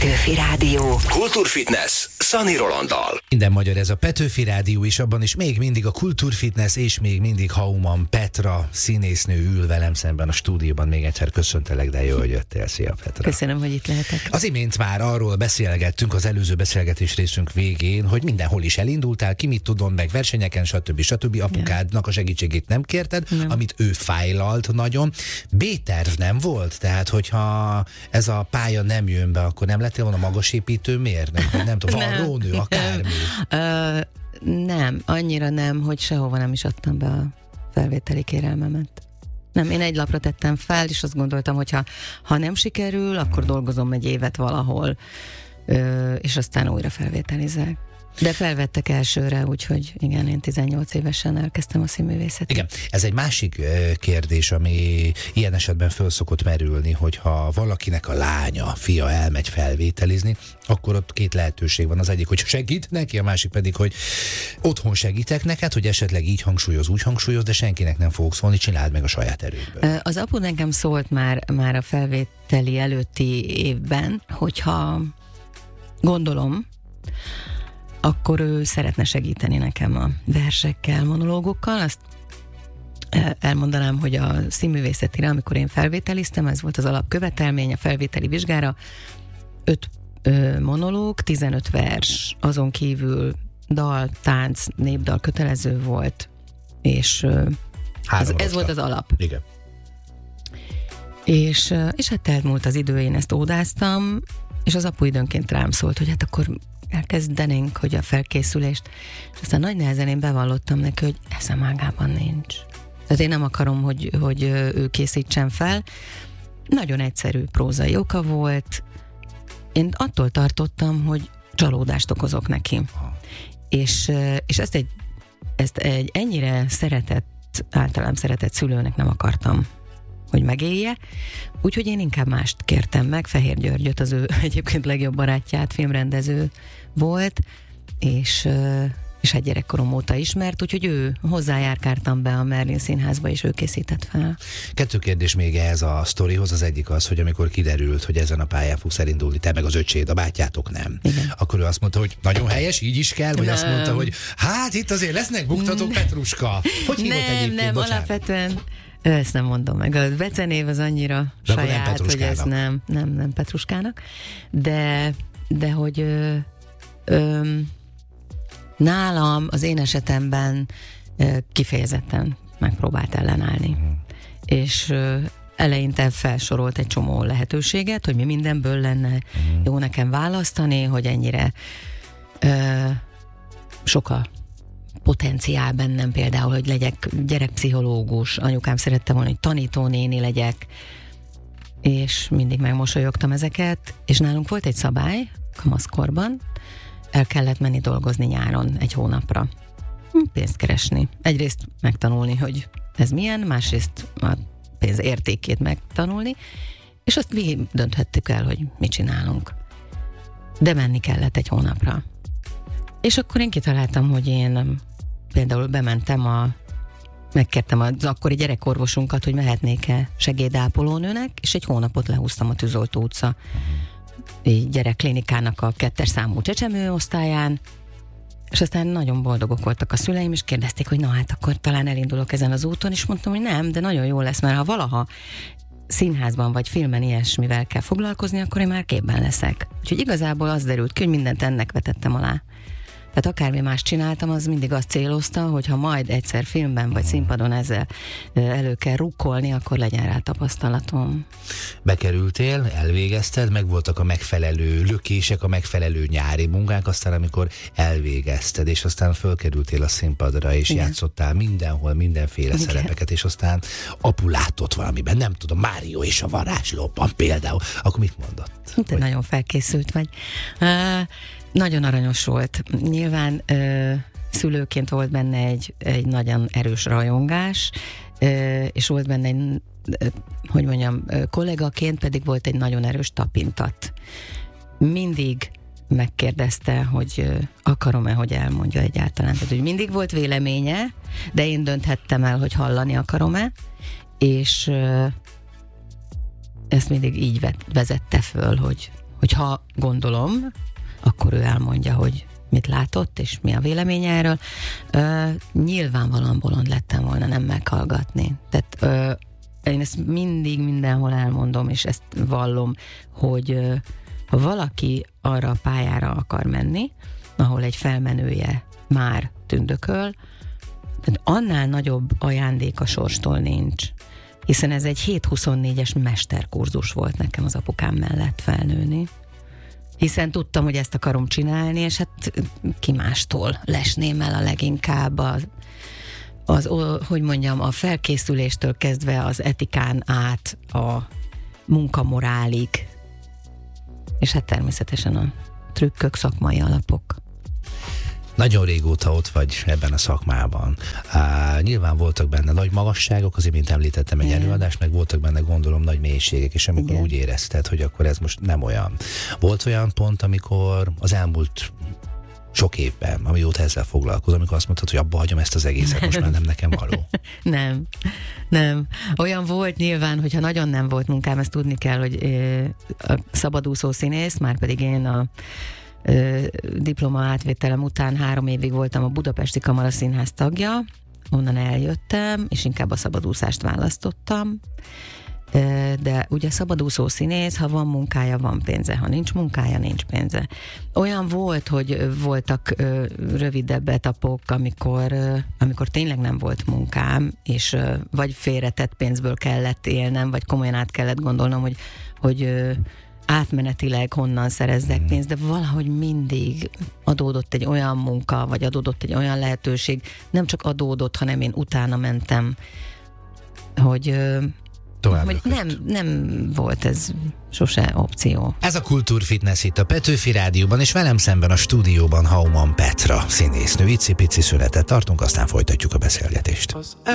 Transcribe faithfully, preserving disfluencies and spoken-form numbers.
Petőfi Rádió. Kultúrfitness Szani Rolanddal. Minden magyar ez a Petőfi Rádió is, abban is még mindig a Kultúrfitness, és még mindig Hauman Petra színésznő ül velem szemben a stúdióban. Még egyszer köszöntelek, de jó, hogy jöttél. Szia, Petra. Köszönöm, hogy itt lehetek. Az imént már arról beszélgettünk az előző beszélgetés részünk végén, hogy mindenhol is elindultál, ki mit tudod, meg versenyeken, stb. stb. Apukádnak a segítségét nem kérted, nem. Amit ő fájlalt nagyon. B-terv nem volt? Tehát, hogyha ez a pálya nem jön be, akkor nem lettél volna magasépítő mérnök, vagy nem tudom, varrónő, akármi? Uh, nem, annyira nem, hogy sehova nem is adtam be a felvételi kérelmemet. Nem, én egy lapra tettem fel, és azt gondoltam, hogy ha, ha nem sikerül, akkor dolgozom egy évet valahol, uh, és aztán újra felvételizek. De felvettek elsőre, úgyhogy igen, én tizennyolc évesen elkezdtem a színművészetet. Igen, ez egy másik kérdés, ami ilyen esetben föl szokott merülni, hogyha valakinek a lánya, fia elmegy felvételizni, akkor ott két lehetőség van. Az egyik, hogy segít neki, a másik pedig, hogy otthon segítek neked, hogy esetleg így hangsúlyoz, úgy hangsúlyoz, de senkinek nem fogok szólni, csináld meg a saját erődből. Az apu nekem szólt már, már a felvételi előtti évben, hogyha gondolom, akkor ő szeretne segíteni nekem a versekkel, monológokkal. Azt elmondanám, hogy a színművészetire, amikor én felvételiztem, ez volt az alapkövetelmény a felvételi vizsgára, öt ö, monológ, tizenöt vers, azon kívül dal, tánc, népdal kötelező volt, és ö, ez, ez volt az alap. Igen. És, és hát elmúlt az idő, én ezt ódáztam, és az apu időnként rám szólt, hogy hát akkor elkezdenénk, hogy a felkészülést, és aztán nagy nehezen én bevallottam neki, hogy eszem ágában nincs. Tehát én nem akarom, hogy, hogy ő készítsen fel. Nagyon egyszerű prózai oka volt. Én attól tartottam, hogy csalódást okozok neki. És, és ezt, egy, ezt egy ennyire szeretett, általán szeretett szülőnek nem akartam, hogy megélje. Úgyhogy én inkább mást kértem meg, Fehér Györgyöt, az ő egyébként legjobb barátját, filmrendező volt, és, és egy gyerekkorom óta ismert, úgyhogy ő hozzájárkáltam be a Merlin Színházba, és ő készített fel. Kettő kérdés még ehhez a sztorihoz. Az egyik az, hogy amikor kiderült, hogy ezen a pályán fogsz elindulni, te meg az öcséd, a bátyátok nem. Igen. Akkor ő azt mondta, hogy nagyon helyes, így is kell, vagy nem. Azt mondta, hogy hát itt azért lesznek buktatók, Petruska. Hogy hívott nem, egyébként, nem, bocsánat? Alapvetően ezt nem mondom meg. A becenév az annyira de saját, hogy ez nem, nem, nem Petruskának. De, de hogy ö, ö, nálam, az én esetemben ö, kifejezetten megpróbált ellenállni. Mm. És ö, eleinte felsorolt egy csomó lehetőséget, hogy mi mindenből lenne mm. jó nekem választani, hogy ennyire ö, sok a potenciál bennem, például, hogy legyek gyerekpszichológus, anyukám szerette volna, hogy tanítónéni legyek, és mindig megmosolyogtam ezeket, és nálunk volt egy szabály, kamaszkorban, el kellett menni dolgozni nyáron egy hónapra. Pénzt keresni. Egyrészt megtanulni, hogy ez milyen, másrészt a pénz értékét megtanulni, és azt mi dönthettük el, hogy mit csinálunk. De menni kellett egy hónapra. És akkor én kitaláltam, hogy én például bementem a, megkértem az akkori gyerekorvosunkat, hogy mehetnék-e segédápolónőnek, és egy hónapot lehúztam a Tűzoltó utca gyerekklinikának a kettes számú csecsemő osztályán, és aztán nagyon boldogok voltak a szüleim, és kérdezték, hogy na hát akkor talán elindulok ezen az úton, és mondtam, hogy nem, de nagyon jó lesz, mert ha valaha színházban vagy filmen ilyesmivel kell foglalkozni, akkor én már képben leszek. Úgyhogy igazából az derült ki, hogy mindent ennek vetettem alá. Tehát akármi más csináltam, az mindig azt célozta, hogy ha majd egyszer filmben vagy színpadon ezzel elő kell rukkolni, akkor legyen rá tapasztalatom. Bekerültél, elvégezted, megvoltak a megfelelő lökések, a megfelelő nyári munkák, aztán amikor elvégezted, és aztán fölkerültél a színpadra, és igen, játszottál mindenhol, mindenféle igen, szerepeket, és aztán apu látott valamiben, nem tudom, Mário és a varázslóban például, akkor mit mondott? Te hogy... nagyon felkészült vagy. Uh, Nagyon aranyos volt. Nyilván ö, szülőként volt benne egy, egy nagyon erős rajongás, ö, és volt benne egy, ö, hogy mondjam, ö, kollégaként pedig volt egy nagyon erős tapintat. Mindig megkérdezte, hogy ö, akarom-e, hogy elmondja egyáltalán. Tehát, hogy mindig volt véleménye, de én dönthettem el, hogy hallani akarom-e, és ö, ezt mindig így vezette föl, hogy hogyha gondolom, akkor ő elmondja, hogy mit látott, és mi a véleménye erről. Ö, nyilvánvalóan bolond lettem volna nem meghallgatni. Tehát ö, én ezt mindig mindenhol elmondom, és ezt vallom, hogy ö, ha valaki arra a pályára akar menni, ahol egy felmenője már tündököl, tehát annál nagyobb ajándék a sorstól nincs. Hiszen ez egy hét huszonnégyes mesterkurzus volt nekem az apukám mellett felnőni. Hiszen tudtam, hogy ezt akarom csinálni, és hát ki mástól lesném el a leginkább az, az, hogy mondjam, a felkészüléstől kezdve az etikán át a munkamorálig, és hát természetesen a trükkök, szakmai alapok. Nagyon régóta ott vagy ebben a szakmában. Á, nyilván voltak benne nagy magasságok, azért, mint említettem, egy előadás, meg voltak benne, gondolom, nagy mélységek, és amikor Igen. úgy érezted, hogy akkor ez most nem olyan. Volt olyan pont, amikor az elmúlt sok évben, amióta ezzel foglalkozom, amikor azt mondtad, hogy abba hagyom ezt az egészet, most már nem nekem való. Nem, nem. Olyan volt nyilván, hogyha nagyon nem volt munkám, ezt tudni kell, hogy a szabadúszó színész, már pedig én a diploma átvételem után három évig voltam a Budapesti Kamaraszínház tagja, onnan eljöttem, és inkább a szabadúszást választottam, de ugye szabadúszó színész, ha van munkája, van pénze, ha nincs munkája, nincs pénze. Olyan volt, hogy voltak rövidebb etapok, amikor, amikor tényleg nem volt munkám, és vagy félretett pénzből kellett élnem, vagy komolyan át kellett gondolnom, hogy, hogy átmenetileg honnan szerezzek pénzt, de valahogy mindig adódott egy olyan munka, vagy adódott egy olyan lehetőség, nem csak adódott, hanem én utána mentem, hogy, hogy nem, nem volt ez sose opció. Ez a Kultúrfitness itt a Petőfi Rádióban, és velem szemben a stúdióban Hauman Petra színésznő. Icipici szünetet tartunk, aztán folytatjuk a beszélgetést.